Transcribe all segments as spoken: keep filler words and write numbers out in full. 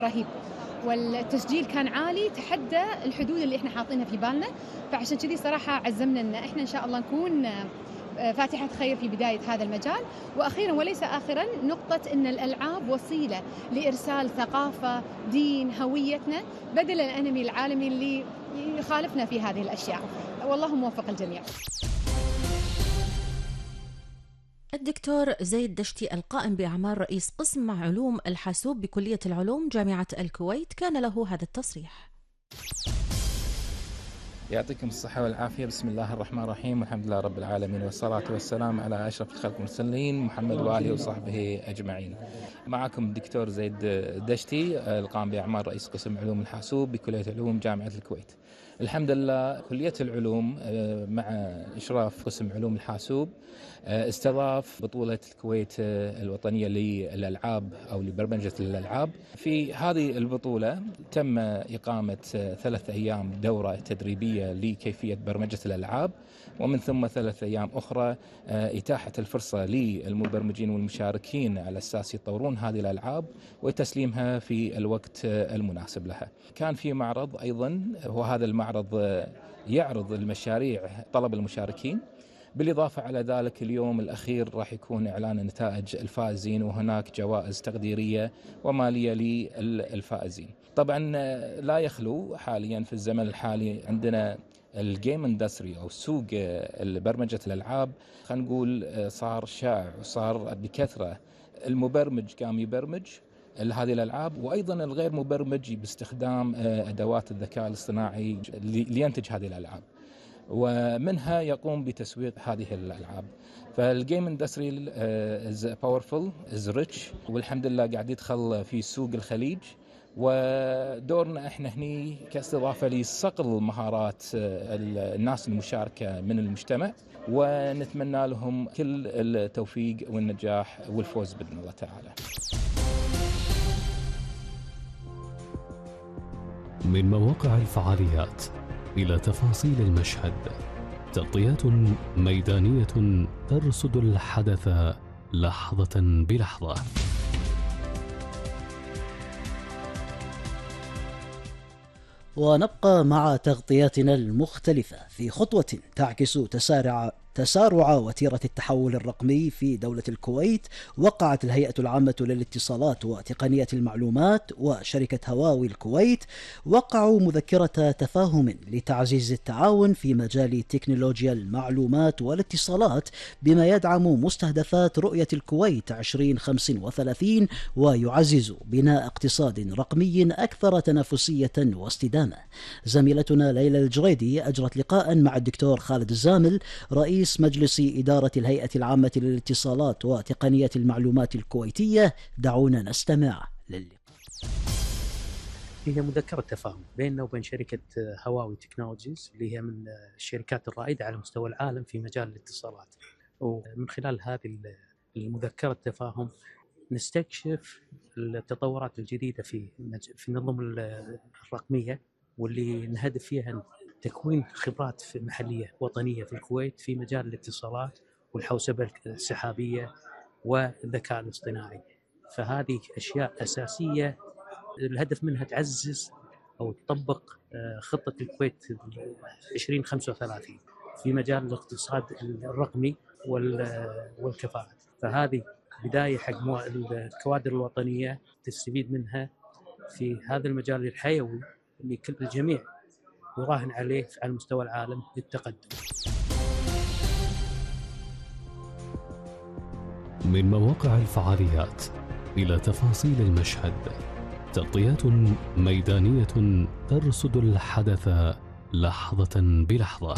رهيب، والتسجيل كان عالي تحدى الحدود اللي إحنا حاطينها في بالنا، فعشان كذي صراحة عزمنا إن إحنا إن شاء الله نكون آآ فاتحة خير في بداية هذا المجال. وأخيرًا وليس آخرًا، نقطة إن الألعاب وسيلة لإرسال ثقافة، دين، هويتنا، بدل الأنمي العالمي اللي يخالفنا في هذه الأشياء. والله موفق الجميع. الدكتور زيد دشتي القائم بأعمال رئيس قسم علوم الحاسوب بكلية العلوم جامعة الكويت كان له هذا التصريح. يعطيكم الصحة والعافية. بسم الله الرحمن الرحيم، والحمد لله رب العالمين، والصلاة والسلام على أشرف الخلق المرسلين محمد وآله وصحبه أجمعين. معكم الدكتور زيد دشتي القائم بأعمال رئيس قسم علوم الحاسوب بكلية العلوم جامعة الكويت. الحمد لله كلية العلوم مع إشراف قسم علوم الحاسوب استضاف بطولة الكويت الوطنية للألعاب أو لبرمجة الألعاب. في هذه البطولة تم إقامة ثلاث أيام دورة تدريبية لكيفية برمجة الألعاب، ومن ثم ثلاث أيام أخرى إتاحة الفرصة للمبرمجين والمشاركين على أساس يطورون هذه الألعاب وتسليمها في الوقت المناسب لها. كان في معرض أيضا، وهذا المعرض يعرض المشاريع طلب المشاركين، بالإضافة على ذلك اليوم الأخير راح يكون إعلان نتائج الفائزين، وهناك جوائز تقديرية ومالية للفائزين. طبعا لا يخلو حاليا في الزمن الحالي عندنا الجيم اندستري أو سوق برمجة الألعاب، خلينا نقول صار شائع وصار بكثرة. المبرمج قام يبرمج هذه الألعاب، وأيضا الغير مبرمج باستخدام أدوات الذكاء الاصطناعي لينتج هذه الألعاب، ومنها يقوم بتسويق هذه الألعاب. فالجيم اندستري از باورفul از ريتش، والحمد لله قاعد يدخل في سوق الخليج، ودورنا احنا هني كاستضافه لصقل مهارات الناس المشاركه من المجتمع، ونتمنى لهم كل التوفيق والنجاح والفوز باذن الله تعالى. من مواقع الفعاليات إلى تفاصيل المشهد، تغطيات ميدانية ترصد الحدث لحظة بلحظة. ونبقى مع تغطياتنا المختلفة في خطوة تعكس تسارع تسارع وتيرة التحول الرقمي في دولة الكويت. وقعت الهيئة العامة للاتصالات وتقنية المعلومات وشركة هواوي الكويت وقعوا مذكرة تفاهم لتعزيز التعاون في مجال تكنولوجيا المعلومات والاتصالات، بما يدعم مستهدفات رؤية الكويت عشرين خمسة وثلاثين ويعزز بناء اقتصاد رقمي أكثر تنافسية واستدامة. زميلتنا ليلى الجريدي أجرت لقاء مع الدكتور خالد الزامل رئيس رئيس مجلس إدارة الهيئة العامة للاتصالات وتقنية المعلومات الكويتية. دعونا نستمع للقاء. هي مذكرة تفاهم بيننا وبين شركة هواوي تكنولوجيز، اللي هي من الشركات الرائدة على مستوى العالم في مجال الاتصالات. ومن خلال هذه المذكرة التفاهم نستكشف التطورات الجديدة في في النظم الرقمية، واللي نهدف فيها تكوين خبرات محلية وطنية في الكويت في مجال الاتصالات والحوسبة السحابية والذكاء الاصطناعي. فهذه أشياء أساسية الهدف منها تعزز أو تطبق خطة الكويت عشرين خمسة وثلاثين في مجال الاقتصاد الرقمي والكفاءة. فهذه بداية حق الكوادر الوطنية تستفيد منها في هذا المجال الحيوي اللي كل الجميع يراهن عليه على مستوى العالم للتقدم. من مواقع الفعاليات إلى تفاصيل المشهد، تغطيات ميدانية ترصد الحدث لحظة بلحظة.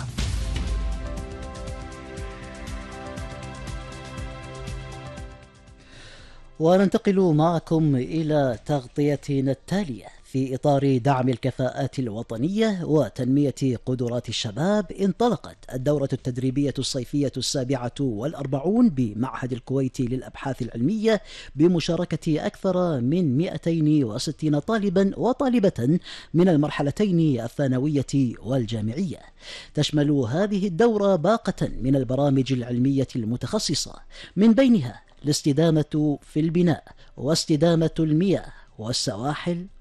وننتقل معكم إلى تغطيتنا التالية. في إطار دعم الكفاءات الوطنية وتنمية قدرات الشباب، انطلقت الدورة التدريبية الصيفية السابعة والأربعون بمعهد الكويتي للأبحاث العلمية بمشاركة أكثر من مئتين وستين طالبا وطالبة من المرحلتين الثانوية والجامعية. تشمل هذه الدورة باقة من البرامج العلمية المتخصصة، من بينها الاستدامة في البناء واستدامة المياه والسواحل